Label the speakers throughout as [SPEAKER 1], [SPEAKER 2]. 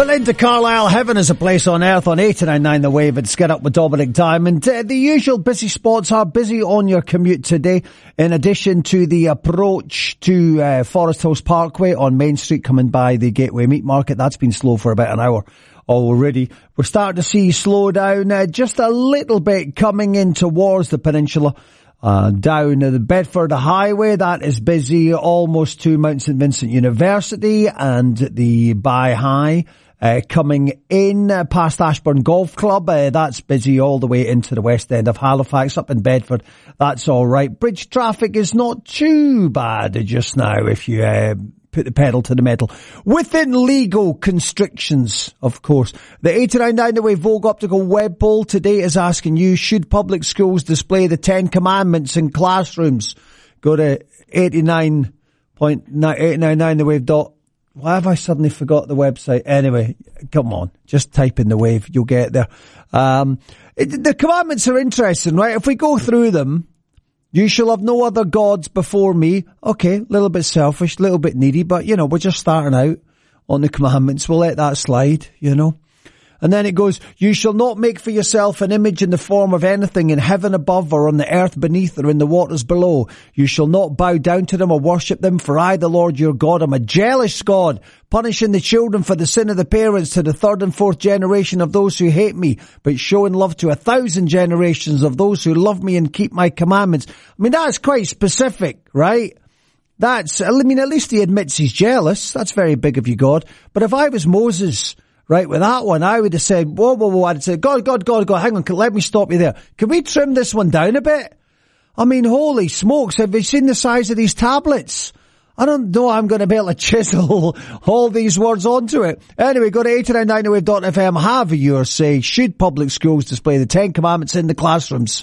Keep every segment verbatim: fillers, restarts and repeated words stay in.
[SPEAKER 1] Well, into Carlisle, heaven is a place on earth on eighty-nine point nine The Wave. It's Get Up with Dominic Diamond. Uh, the usual busy spots are busy on your commute today. In addition to the approach to uh, Forest Hills Parkway on Main Street coming by the Gateway Meat Market, that's been slow for about an hour already. We're starting to see slow down uh, just a little bit coming in towards the peninsula. Uh, down the Bedford Highway, that is busy almost to Mount Saint Vincent University, and the By High uh, coming in uh, past Ashburn Golf Club. Uh, that's busy all the way into the west end of Halifax. Up in Bedford, that's all right. Bridge traffic is not too bad just now if you uh, put the pedal to the metal. Within legal constrictions, of course. The eighty-nine point nine The Wave Vogue Optical web poll today is asking you, should public schools display the Ten Commandments in classrooms? Go to eighty-nine point nine The Wave dot. Why have I suddenly forgot the website? Anyway, come on. Just type in The Wave. You'll get there. Um, it, the commandments are interesting, right? If we go through them, you shall have no other gods before me. Okay, a little bit selfish, a little bit needy, but, you know, we're just starting out on the commandments. We'll let that slide, you know. And then it goes, you shall not make for yourself an image in the form of anything in heaven above or on the earth beneath or in the waters below. You shall not bow down to them or worship them, for I, the Lord your God, am a jealous God, punishing the children for the sin of the parents to the third and fourth generation of those who hate me, but showing love to a thousand generations of those who love me and keep my commandments. I mean, that's quite specific, right? That's, I mean, at least he admits he's jealous. That's very big of you, God. But if I was Moses, right, with that one, I would have said, whoa, whoa, whoa, I'd say, God, God, God, God, hang on, let me stop you there. Can we trim this one down a bit? I mean, holy smokes, have you seen the size of these tablets? I don't know I'm going to be able to chisel all these words onto it. Anyway, go to eighty-nine point nine the wave dot f m, have your say. Should public schools display the Ten Commandments in the classrooms?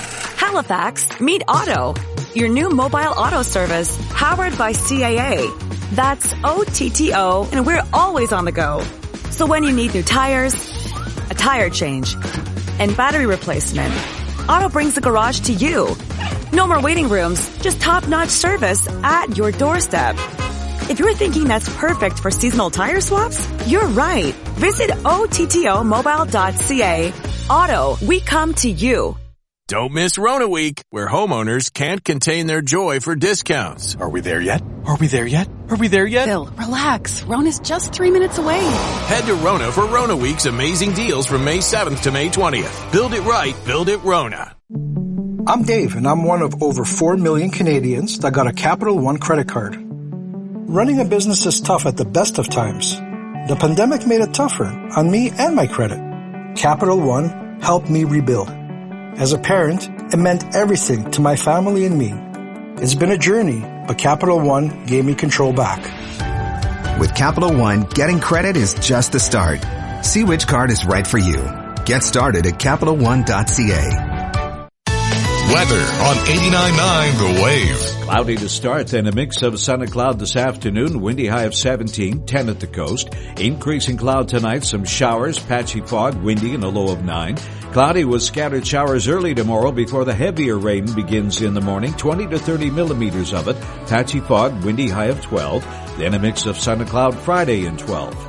[SPEAKER 2] Halifax, meet Auto, your new mobile auto service, powered by C A A. That's O T T O, and we're always on the go. So when you need new tires, a tire change, and battery replacement, Auto brings the garage to you. No more waiting rooms, just top-notch service at your doorstep. If you're thinking that's perfect for seasonal tire swaps, you're right. Visit O T T O mobile dot c a. Auto, we come to you.
[SPEAKER 3] Don't miss Rona Week, where homeowners can't contain their joy for discounts.
[SPEAKER 4] Are we there yet? Are we there yet? Are we there yet?
[SPEAKER 5] Phil, relax. Rona's just three minutes away.
[SPEAKER 3] Head to Rona for Rona Week's amazing deals from May seventh to May twentieth. Build it right, build it Rona.
[SPEAKER 6] I'm Dave, and I'm one of over four million Canadians that got a Capital One credit card. Running a business is tough at the best of times. The pandemic made it tougher on me and my credit. Capital One helped me rebuild. As a parent, it meant everything to my family and me. It's been a journey, but Capital One gave me control back.
[SPEAKER 7] With Capital One, getting credit is just the start. See which card is right for you. Get started at capital one dot c a.
[SPEAKER 8] Weather on eighty-nine point nine The Wave.
[SPEAKER 9] Cloudy to start, then a mix of sun and cloud this afternoon. Windy high of seventeen, ten at the coast. Increasing cloud tonight, some showers, patchy fog, windy and a low of nine. Cloudy with scattered showers early tomorrow before the heavier rain begins in the morning, twenty to thirty millimeters of it. Patchy fog, windy high of twelve. Then a mix of sun and cloud Friday and twelve.